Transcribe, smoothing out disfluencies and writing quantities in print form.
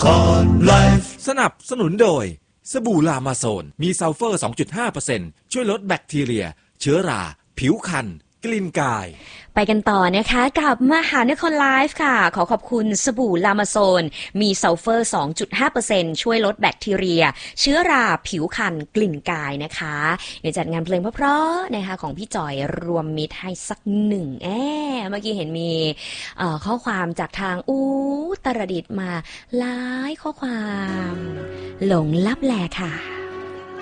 สนับสนุนโดยสบู่ลามาโซนมีซัลเฟอร์ 2.5% ช่วยลดแบคทีเรียเชื้อราผิวคันกลิ่นกายไปกันต่อนะคะกับมหานครไลฟ์ค่ะขอขอบคุณสบู่ลามาโซนมีซัลเฟอร์ 2.5% ช่วยลดแบคทีเรียเชื้อราผิวคันกลิ่นกายนะคะเดี๋ยวจัดงานเพลงเพราะๆนะคะของพี่จอยรวมมิตรให้สักหนึ่งเมื่อกี้เห็นมีข้อความจากทางตรดิตถ์มาหลายข้อความหลงลับแลค่ะ